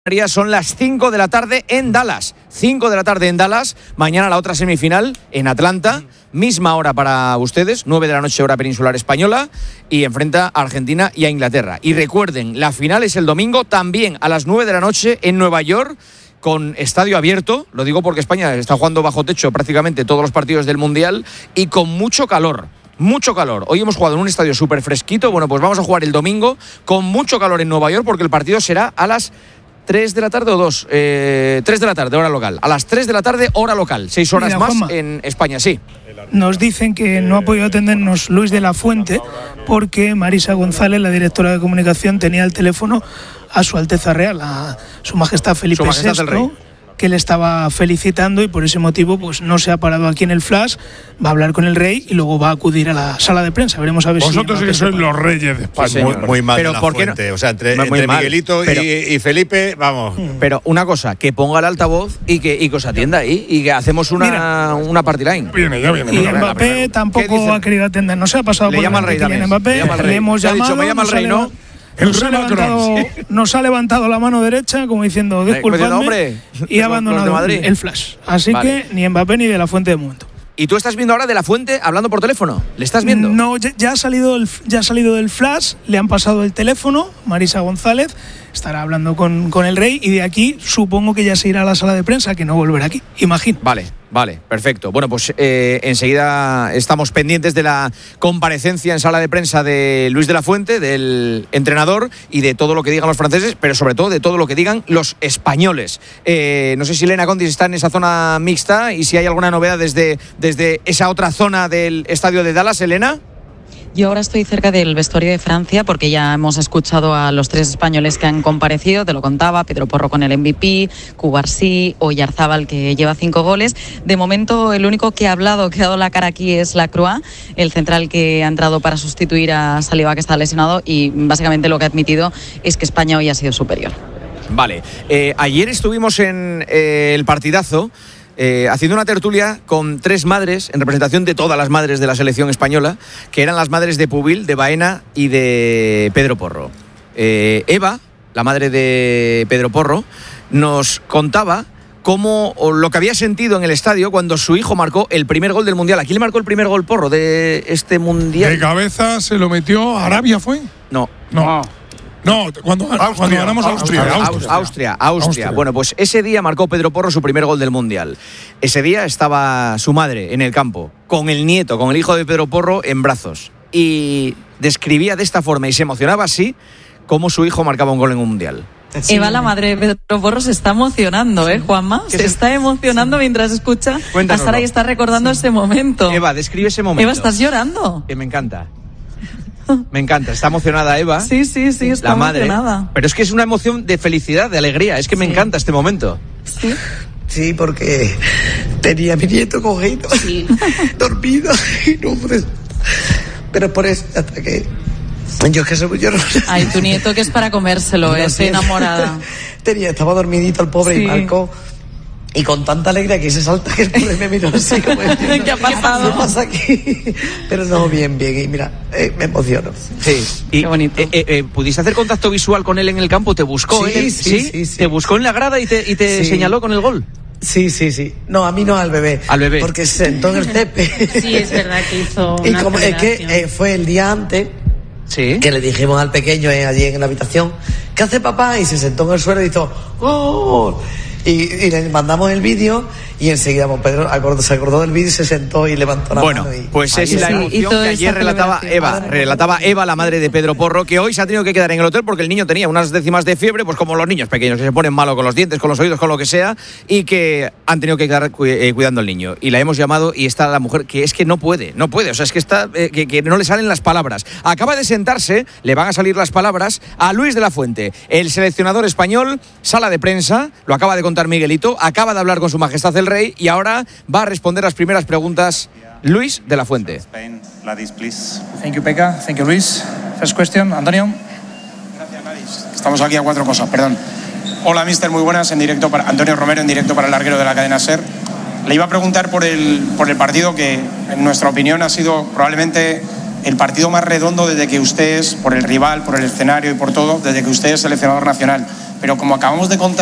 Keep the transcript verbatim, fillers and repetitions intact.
Son las cinco de la tarde en Dallas. cinco de la tarde en Dallas. Mañana la otra semifinal en Atlanta. Misma hora para ustedes, nueve de la noche hora peninsular española. Y enfrenta a Argentina y a Inglaterra. Y recuerden, la final es el domingo también a las nueve de la noche en Nueva York. Con estadio abierto, lo digo porque España está jugando bajo techo prácticamente todos los partidos del Mundial. Y con mucho calor. Mucho calor. Hoy hemos jugado en un estadio súper fresquito. Bueno, pues vamos a jugar el domingo con mucho calor en Nueva York porque el partido será a las ¿tres de la tarde o dos? Eh, tres de la tarde, hora local. A las tres de la tarde, hora local. Seis horas Mira, más Juanma, en España, sí. Nos dicen que no ha podido atendernos Luis de la Fuente porque Marisa González, la directora de comunicación, tenía el teléfono a Su Alteza Real, a Su Majestad Felipe sexto, que le estaba felicitando y por ese motivo pues no se ha parado aquí en el Flash, va a hablar con el rey y luego va a acudir a la sala de prensa. Veremos a ver Vosotros si... Vosotros sí que sois los reyes de España. Sí, muy, muy mal pero de la ¿por qué Fuente. No? O sea, entre, entre Miguelito pero, y, y Felipe, vamos. Pero una cosa, que ponga el altavoz y que, y que os atienda ahí y que hacemos una, Mira, una party line. Viene, ya viene. Y Mbappé tampoco ha querido atender, no se ha pasado le por llama al rey también. Mbappé, le, le hemos llamado. Dicho, me llama el rey, ¿no? Nos ha, levantado, nos ha levantado la mano derecha como diciendo disculpadme y ha abandonado el Flash. Así vale. que ni Mbappé ni de la Fuente de momento. ¿Y tú estás viendo ahora de la Fuente hablando por teléfono? ¿Le estás viendo? No, ya, ya, ha salido el, ya ha salido del Flash, le han pasado el teléfono, Marisa González estará hablando con, con el rey y de aquí supongo que ya se irá a la sala de prensa, que no volverá aquí, imagino. Vale, vale, perfecto. Bueno, pues eh, enseguida estamos pendientes de la comparecencia en sala de prensa de Luis de la Fuente, del entrenador, y de todo lo que digan los franceses, pero sobre todo de todo lo que digan los españoles. Eh, no sé si Elena Condis está en esa zona mixta y si hay alguna novedad desde, desde esa otra zona del estadio de Dallas, Elena. Yo ahora estoy cerca del vestuario de Francia porque ya hemos escuchado a los tres españoles que han comparecido, te lo contaba, Pedro Porro con el M V P, Cubarsí, Oyarzábal que lleva cinco goles. De momento el único que ha hablado, que ha dado la cara aquí es Lacroix, el central que ha entrado para sustituir a Saliba que está lesionado y básicamente lo que ha admitido es que España hoy ha sido superior. Vale, eh, ayer estuvimos en eh, el partidazo Eh, haciendo una tertulia con tres madres en representación de todas las madres de la selección española, que eran las madres de Pubil, de Baena y de Pedro Porro. eh, Eva, la madre de Pedro Porro, nos contaba cómo lo que había sentido en el estadio cuando su hijo marcó el primer gol del Mundial. ¿A quién le marcó el primer gol, Porro, de este Mundial? De cabeza se lo metió a Arabia, ¿fue? No. No. No, cuando, Austria, cuando ganamos Austria, Austria, Austria, Austria, Austria. Austria. Bueno, pues ese día marcó Pedro Porro su primer gol del Mundial. Ese día estaba su madre en el campo, con el nieto, con el hijo de Pedro Porro en brazos. Y describía de esta forma y se emocionaba así como su hijo marcaba un gol en un Mundial. Eva, la madre de Pedro Porro, se está emocionando, ¿eh, Juanma? Se, se está emocionando mientras escucha a Sara y está recordando sí. ese momento. Eva, describe ese momento. Eva, ¿estás llorando? Que me encanta. Me encanta, está emocionada Eva. Sí, sí, sí, está la madre, emocionada. Pero es que es una emoción de felicidad, de alegría. Es que me sí. encanta este momento. Sí. Sí, porque tenía a mi nieto cogido, sí. dormido, y no pude. Pero por eso, hasta que. Yo es que soy yo no. Ay, tu nieto que es para comérselo, no, estoy enamorada. Tenía, estaba dormidito el pobre sí. y Marco. Y con tanta alegría que se salta que el pobre me miró así como diciendo, ¿qué ha pasado? ¿Qué pasa aquí? Pero no, bien, bien. Y mira, eh, me emociono. Sí. Y, qué bonito. Eh, eh, ¿Pudiste hacer contacto visual con él en el campo? ¿Te buscó? Sí, él? Sí, sí, sí, sí. ¿Te buscó en la grada y te, y te sí. señaló con el gol? Sí, sí, sí. No, a mí no, al bebé. Al bebé. Porque se sentó en el césped. Sí, es verdad que hizo una Y como es que eh, fue el día antes sí. que le dijimos al pequeño eh, allí en la habitación, ¿qué hace papá? Y se sentó en el suelo y hizo ¡gol! Y, y le mandamos el vídeo y enseguida Pedro acordó, se acordó del vídeo y se sentó y levantó la bueno, mano. Bueno, pues es la emoción que ayer relataba Eva, relataba Eva, la madre de Pedro Porro, que hoy se ha tenido que quedar en el hotel porque el niño tenía unas décimas de fiebre, pues como los niños pequeños que se ponen malo con los dientes, con los oídos, con lo que sea, y que han tenido que quedar eh, cuidando al niño. Y la hemos llamado y está la mujer que es que no puede, no puede, o sea, es que está eh, que, que no le salen las palabras. Acaba de sentarse, le van a salir las palabras a Luis de la Fuente, el seleccionador español, sala de prensa, lo acaba de contar Miguelito, acaba de hablar con Su Majestad el Rey y ahora va a responder las primeras preguntas Luis de la Fuente. Thank you, Pekka. Thank you, Luis. First question, Antonio. Gracias, Gladys. Estamos aquí a cuatro cosas, perdón. Hola, mister, muy buenas, en directo para Antonio Romero, en directo para el larguero de la cadena SER. Le iba a preguntar por el, por el partido que, en nuestra opinión, ha sido probablemente el partido más redondo desde que usted es, por el rival, por el escenario y por todo, desde que usted es seleccionador nacional. pero como acabamos de contar